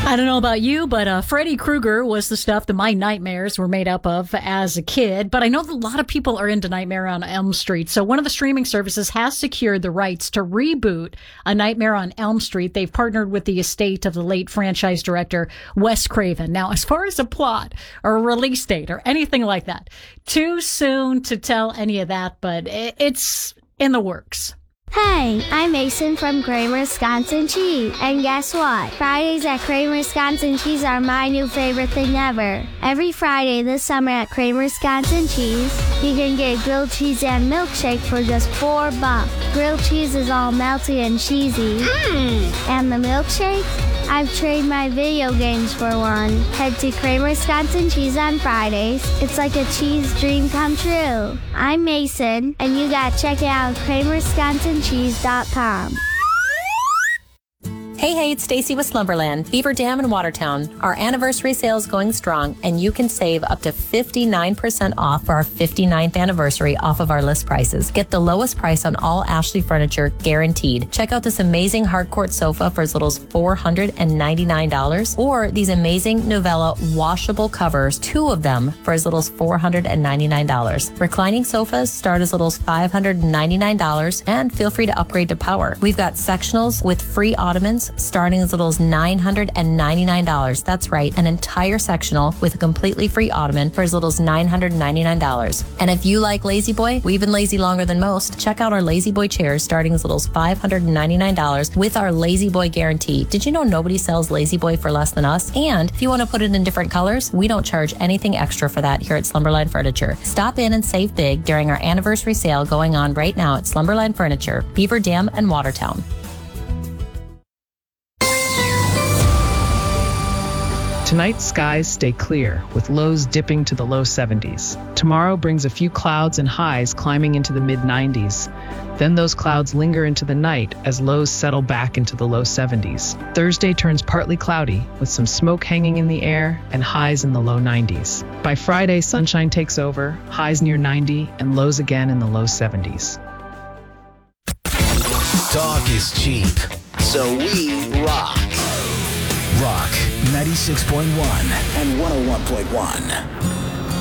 I don't know about you, but Freddy Krueger was the stuff that my nightmares were made up of as a kid. But I know that a lot of people are into Nightmare on Elm Street. So one of the streaming services has secured the rights to reboot A Nightmare on Elm Street. They've partnered with the estate of the late franchise director, Wes Craven. Now, as far as a plot or a release date or anything like that, too soon to tell any of that, but it's in the works. Hey, I'm Mason from Kramer Wisconsin Cheese. And guess what? Fridays at Kramer Wisconsin Cheese are my new favorite thing ever. Every Friday this summer at Kramer Wisconsin Cheese, you can get grilled cheese and milkshake for just $4. Grilled cheese is all melty and cheesy. And the milkshake? I've traded my video games for one. Head to Kramer Wisconsin Cheese on Fridays. It's like a cheese dream come true. I'm Mason, and you gotta check it out at KramerWisconsinCheese.com. Hey, it's Stacy with Slumberland, Beaver Dam in Watertown. Our anniversary sale is going strong, and you can save up to 59% off for our 59th anniversary off of our list prices. Get the lowest price on all Ashley furniture, guaranteed. Check out this amazing hardcourt sofa for as little as $499, or these amazing Novella washable covers, 2 of them for as little as $499. Reclining sofas start as little as $599, and feel free to upgrade to power. We've got sectionals with free ottomans starting as little as $999. That's right, an entire sectional with a completely free ottoman for as little as $999. And if you like Lazy Boy, we've been lazy longer than most. Check out our Lazy Boy chairs starting as little as $599 with our Lazy Boy guarantee. Did you know nobody sells Lazy Boy for less than us? And if you want to put it in different colors, we don't charge anything extra for that here at Slumberline Furniture. Stop in and save big during our anniversary sale going on right now at Slumberline Furniture, Beaver Dam and Watertown. Tonight, skies stay clear, with lows dipping to the low 70s. Tomorrow brings a few clouds and highs climbing into the mid-90s. Then those clouds linger into the night as lows settle back into the low 70s. Thursday turns partly cloudy, with some smoke hanging in the air and highs in the low 90s. By Friday, sunshine takes over, highs near 90 and lows again in the low 70s. Talk is cheap, so we rock. Rock 96.1 and 101.1.